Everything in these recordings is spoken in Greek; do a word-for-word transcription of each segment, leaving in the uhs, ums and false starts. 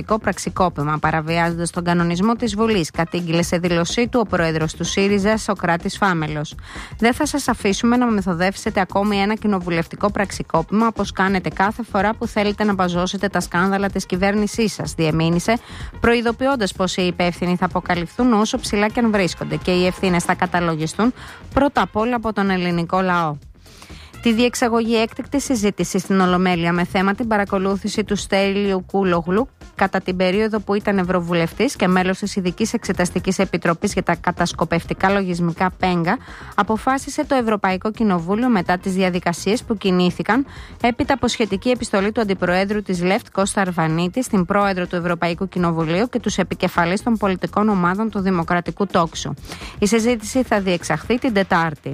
ευρωβουλευτικό πραξικόπημα, παραβιάζοντας τον κανονισμό της Βουλής, κατήγγειλε σε δήλωσή του ο πρόεδρος του ΣΥΡΙΖΑ, Σωκράτης Φάμελος. Δεν θα σας αφήσουμε να μεθοδεύσετε ακόμη ένα κοινοβουλευτικό πραξικόπημα, όπως κάνετε κάθε φορά που θέλετε να μπαζώσετε τα σκάνδαλα της κυβέρνησής σας, διεμήνυσε, προειδοποιώντας πως οι υπεύθυνοι θα αποκαλυφθούν όσο ψηλά και αν βρίσκονται και οι ευθύνες θα καταλογιστούν πρώτα απ' όλα από τον ελληνικό λαό. Τη διεξαγωγή έκτακτης συζήτηση στην Ολομέλεια με θέμα την παρακολούθηση του Στέλιου Κούλογλου κατά την περίοδο που ήταν Ευρωβουλευτής και μέλος της Ειδικής Εξεταστικής Επιτροπής για τα κατασκοπευτικά λογισμικά ΠΕΓΚΑ, αποφάσισε το Ευρωπαϊκό Κοινοβούλιο μετά τις διαδικασίες που κινήθηκαν έπειτα από σχετική επιστολή του Αντιπροέδρου της ΛΕΦΤ Κώστα Αρβανίτη στην Πρόεδρο του Ευρωπαϊκού Κοινοβουλίου και τους επικεφαλείς των πολιτικών ομάδων του Δημοκρατικού Τόξου. Η συζήτηση θα διεξαχθεί την Τετάρτη.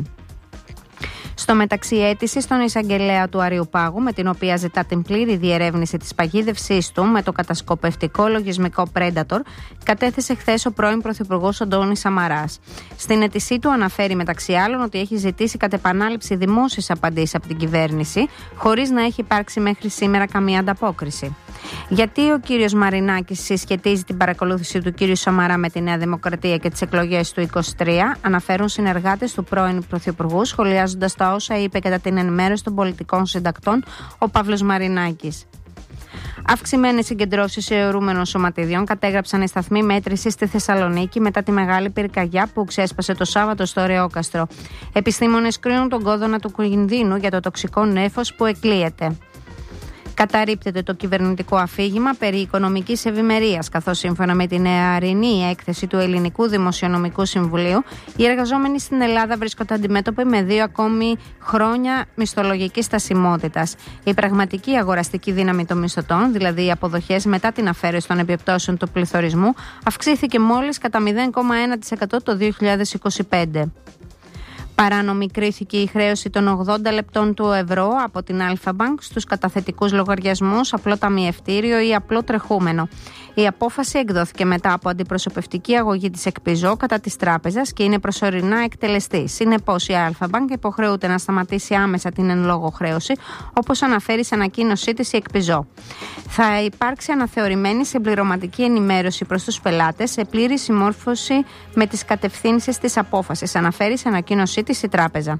Στο μεταξύ, αίτηση στον εισαγγελέα του Αριουπάγου, με την οποία ζητά την πλήρη διερεύνηση της παγίδευσής του με το κατασκοπευτικό λογισμικό Predator, κατέθεσε χθες ο πρώην Πρωθυπουργός Αντώνης Σαμαράς. Στην αίτησή του αναφέρει μεταξύ άλλων ότι έχει ζητήσει κατ' επανάληψη δημόσιες απαντήσεις από την κυβέρνηση, χωρίς να έχει υπάρξει μέχρι σήμερα καμία ανταπόκριση. Γιατί ο κύριος Μαρινάκης συσχετίζει την παρακολούθηση του κύριου Σαμαρά με τη Νέα Δημοκρατία και τις εκλογές του είκοσι τρία, αναφέρουν συνεργάτες του πρώην Πρωθυπουργού, σχολιάζοντας τα όσα είπε κατά την ενημέρωση των πολιτικών συντακτών ο Παύλος Μαρινάκης. Αυξημένες συγκεντρώσεις αιωρούμενων σωματιδιών κατέγραψαν οι σταθμοί μέτρησης στη Θεσσαλονίκη μετά τη μεγάλη πυρκαγιά που ξέσπασε το Σάββατο στο Ρεόκαστρο. Επιστήμονες κρίνουν τον κόδωνα του κινδύνου για το τοξικό νέφος που εκλείεται. Καταρρίπτεται το κυβερνητικό αφήγημα περί οικονομικής ευημερίας, καθώς σύμφωνα με την νεαρινή έκθεση του Ελληνικού Δημοσιονομικού Συμβουλίου, οι εργαζόμενοι στην Ελλάδα βρίσκονται αντιμέτωποι με δύο ακόμη χρόνια μισθολογικής στασιμότητας. Η πραγματική αγοραστική δύναμη των μισθωτών, δηλαδή οι αποδοχές μετά την αφαίρεση των επιπτώσεων του πληθωρισμού, αυξήθηκε μόλις κατά μηδέν κόμμα ένα τοις εκατό το δύο χιλιάδες είκοσι πέντε. Παράνομη κρίθηκε η χρέωση των ογδόντα λεπτών του ευρώ από την Αλφα-Bank στους καταθετικούς λογαριασμούς, απλό ταμιευτήριο ή απλό τρεχούμενο. Η απόφαση εκδόθηκε μετά από αντιπροσωπευτική αγωγή της ΕΚΠΙΖΟ κατά της τράπεζας και είναι προσωρινά εκτελεστή. Συνεπώς, η Αλφα-Bank υποχρεούται να σταματήσει άμεσα την εν λόγω χρέωση, όπως αναφέρει σε ανακοίνωσή της η ΕΚΠΙΖΟ. Θα υπάρξει αναθεωρημένη συμπληρωματική ενημέρωση προς τους πελάτες σε πλήρη συμμόρφωση με τις κατευθύνσεις της απόφασης, αναφέρει σε ανακοίνωσή της η τράπεζα.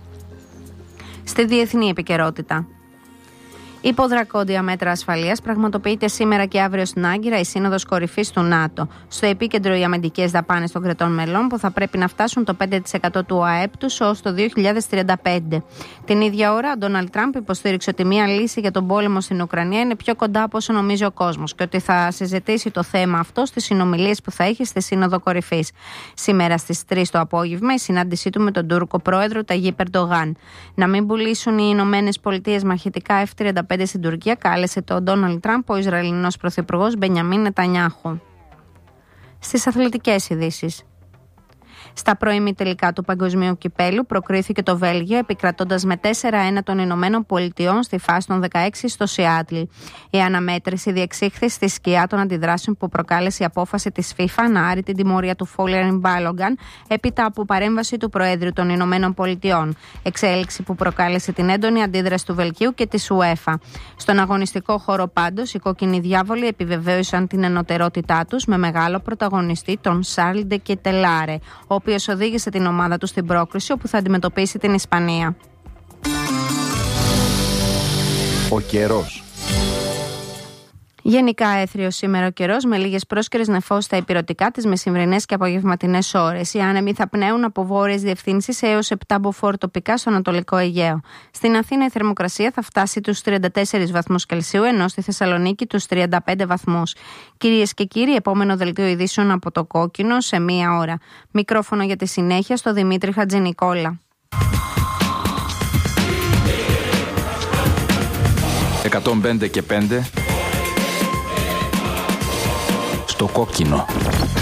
Στη διεθνή επικαιρότητα. Υπό δρακόντια μέτρα ασφαλείας πραγματοποιείται σήμερα και αύριο στην Άγκυρα η Σύνοδος Κορυφής του ΝΑΤΟ. Στο επίκεντρο οι αμυντικές δαπάνες των κρατών μελών που θα πρέπει να φτάσουν το πέντε τοις εκατό του ΑΕΠ τους ως το δύο χιλιάδες τριάντα πέντε. Την ίδια ώρα, ο Ντόναλντ Τραμπ υποστήριξε ότι μία λύση για τον πόλεμο στην Ουκρανία είναι πιο κοντά από όσο νομίζει ο κόσμος και ότι θα συζητήσει το θέμα αυτό στις συνομιλίες που θα έχει στη Σύνοδο Κορυφής. Σήμερα στις τρεις το απόγευμα η συνάντησή του με τον Τούρκο πρόεδρο Ταγίπ Ερντογάν. Να μην πουλήσουν οι Ηνωμένες Πολιτείες μαχητικά εφ τριάντα πέντε στην Τουρκία, κάλεσε τον Ντόναλντ Τραμπ ο Ισραηλινός πρωθυπουργός Μπενιαμίν Νετανιάχου. Στις αθλητικές ειδήσεις. Στα πρώιμη τελικά του Παγκοσμίου Κυπέλου προκρίθηκε το Βέλγιο επικρατώντας με τέσσερα ένα των Ηνωμένων Πολιτειών στη φάση των δεκαέξι στο Σιάτλ. Η αναμέτρηση διεξήχθη στη σκιά των αντιδράσεων που προκάλεσε η απόφαση της FIFA να άρει την τιμωρία του Φόλερν Μπάλογκαν έπειτα από παρέμβαση του Προέδρου των Ηνωμένων Πολιτειών. Εξέλιξη που προκάλεσε την έντονη αντίδραση του Βελγίου και της UEFA. Στον αγωνιστικό χώρο πάντως, οι κόκκινοι διάβολοι επιβεβαίωσαν την ενωτερότητά τους με μεγάλο πρωταγωνιστή τον Σάρλ ντε Κετελάρε, ο οποίος οδήγησε την ομάδα του στην πρόκριση όπου θα αντιμετωπίσει την Ισπανία. Ο καιρός. Γενικά έθριος σήμερα ο καιρός με λίγες πρόσκαιρες νεφώσεις στα ηπειρωτικά τις μεσημβρινές και απογευματινές ώρες. Οι άνεμοι θα πνέουν από βόρειες διευθύνσεις έως επτά μποφόρ τοπικά στο Ανατολικό Αιγαίο. Στην Αθήνα η θερμοκρασία θα φτάσει τους τριάντα τέσσερις βαθμούς Κελσίου, ενώ στη Θεσσαλονίκη τους τριάντα πέντε βαθμούς. Κυρίες και κύριοι, επόμενο δελτίο ειδήσεων από το Κόκκινο σε μία ώρα. Μικρόφωνο για τη συνέχεια στο Δημήτρη Χατζηνικόλα. εκατόν πέντε και πέντε στο Κόκκινο.